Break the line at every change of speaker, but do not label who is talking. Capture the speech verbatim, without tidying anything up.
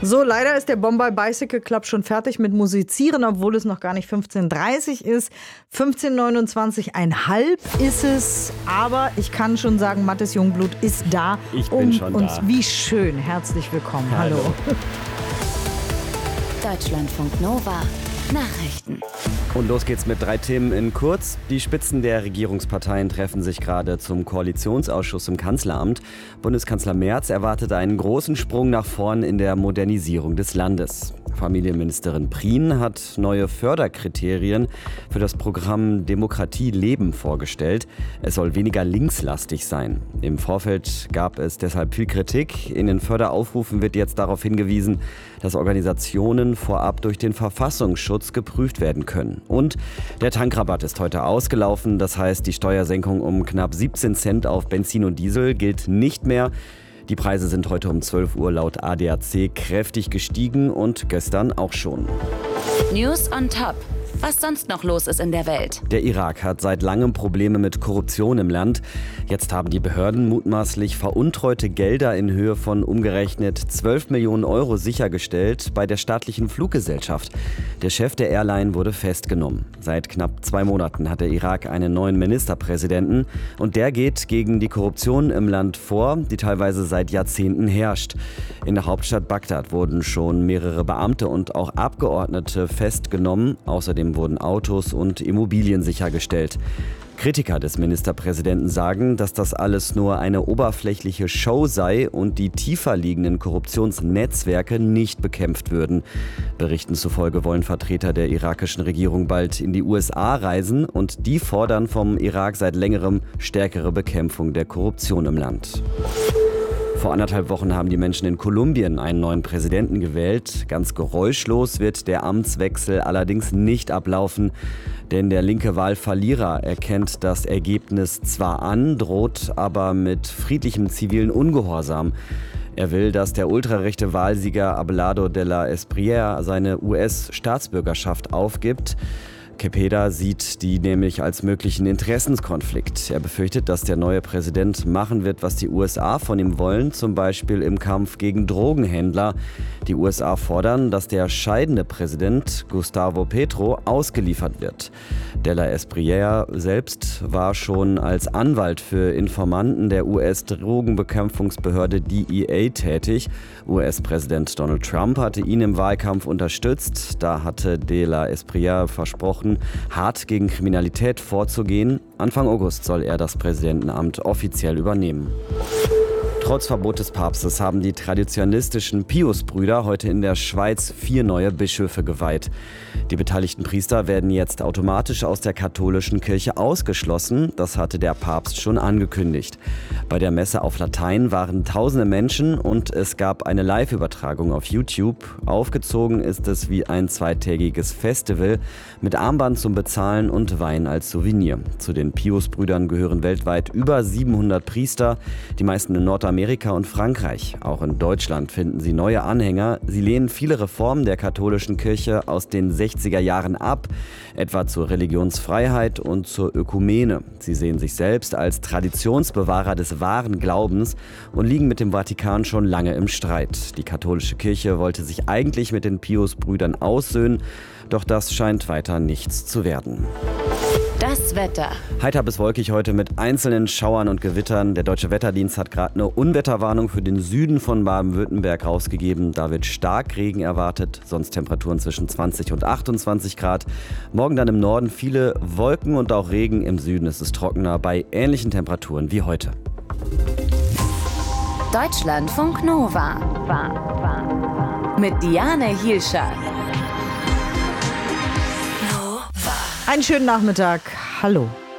So, leider ist der Bombay Bicycle Club schon fertig mit Musizieren, obwohl es noch gar nicht fünfzehn Uhr dreißig ist. fünfzehn Uhr neunundzwanzig Komma fünf ist es. Aber ich kann schon sagen, Mathis Jungblut ist da.
Ich bin
um
schon
uns,
da.
Wie schön. Herzlich willkommen. Hallo.
Hallo.
Deutschlandfunk Nova. Nachrichten.
Und los geht's mit drei Themen in kurz. Die Spitzen der Regierungsparteien treffen sich gerade zum Koalitionsausschuss im Kanzleramt. Bundeskanzler Merz erwartet einen großen Sprung nach vorn in der Modernisierung des Landes. Familienministerin Prien hat neue Förderkriterien für das Programm Demokratie leben vorgestellt. Es soll weniger linkslastig sein. Im Vorfeld gab es deshalb viel Kritik. In den Förderaufrufen wird jetzt darauf hingewiesen, dass Organisationen vorab durch den Verfassungsschutz geprüft werden können. Und der Tankrabatt ist heute ausgelaufen. Das heißt, die Steuersenkung um knapp siebzehn Cent auf Benzin und Diesel gilt nicht mehr. Die Preise sind heute um zwölf Uhr laut A D A C kräftig gestiegen und gestern auch schon.
News on Top. Was sonst noch los ist in der Welt.
Der Irak hat seit langem Probleme mit Korruption im Land. Jetzt haben die Behörden mutmaßlich veruntreute Gelder in Höhe von umgerechnet zwölf Millionen Euro sichergestellt bei der staatlichen Fluggesellschaft. Der Chef der Airline wurde festgenommen. Seit knapp zwei Monaten hat der Irak einen neuen Ministerpräsidenten. Und der geht gegen die Korruption im Land vor, die teilweise seit Jahrzehnten herrscht. In der Hauptstadt Bagdad wurden schon mehrere Beamte und auch Abgeordnete festgenommen. Außerdem wurden Autos und Immobilien sichergestellt. Kritiker des Ministerpräsidenten sagen, dass das alles nur eine oberflächliche Show sei und die tiefer liegenden Korruptionsnetzwerke nicht bekämpft würden. Berichten zufolge wollen Vertreter der irakischen Regierung bald in die U S A reisen und die fordern vom Irak seit längerem stärkere Bekämpfung der Korruption im Land. Vor anderthalb Wochen haben die Menschen in Kolumbien einen neuen Präsidenten gewählt. Ganz geräuschlos wird der Amtswechsel allerdings nicht ablaufen, denn der linke Wahlverlierer erkennt das Ergebnis zwar an, droht aber mit friedlichem zivilen Ungehorsam. Er will, dass der ultrarechte Wahlsieger Abelardo de la Espriella seine U S-Staatsbürgerschaft aufgibt. Cepeda sieht die nämlich als möglichen Interessenskonflikt. Er befürchtet, dass der neue Präsident machen wird, was die U S A von ihm wollen, zum Beispiel im Kampf gegen Drogenhändler. Die U S A fordern, dass der scheidende Präsident Gustavo Petro ausgeliefert wird. De la Espriella selbst war schon als Anwalt für Informanten der U S-Drogenbekämpfungsbehörde D E A tätig. U S-Präsident Donald Trump hatte ihn im Wahlkampf unterstützt. Da hatte De la Espriella versprochen, hart gegen Kriminalität vorzugehen. Anfang August soll er das Präsidentenamt offiziell übernehmen. Trotz Verbot des Papstes haben die traditionalistischen Pius-Brüder heute in der Schweiz vier neue Bischöfe geweiht. Die beteiligten Priester werden jetzt automatisch aus der katholischen Kirche ausgeschlossen. Das hatte der Papst schon angekündigt. Bei der Messe auf Latein waren tausende Menschen und es gab eine Live-Übertragung auf YouTube. Aufgezogen ist es wie ein zweitägiges Festival mit Armband zum Bezahlen und Wein als Souvenir. Zu den Pius-Brüdern gehören weltweit über siebenhundert Priester, die meisten in Nordamerika und Frankreich. Auch in Deutschland finden sie neue Anhänger. Sie lehnen viele Reformen der katholischen Kirche aus den sechziger Jahren ab, etwa zur Religionsfreiheit und zur Ökumene. Sie sehen sich selbst als Traditionsbewahrer des wahren Glaubens und liegen mit dem Vatikan schon lange im Streit. Die katholische Kirche wollte sich eigentlich mit den Pius-Brüdern aussöhnen, doch das scheint weiter nichts zu werden.
Das Wetter.
Heiter bis wolkig heute mit einzelnen Schauern und Gewittern. Der Deutsche Wetterdienst hat gerade eine Unwetterwarnung für den Süden von Baden-Württemberg rausgegeben. Da wird Starkregen erwartet, sonst Temperaturen zwischen zwanzig und achtundzwanzig Grad. Morgen dann im Norden viele Wolken und auch Regen. Im Süden ist es trockener bei ähnlichen Temperaturen wie heute.
Deutschlandfunk Nova. Mit Diane Hielscher.
Einen schönen Nachmittag. Hallo.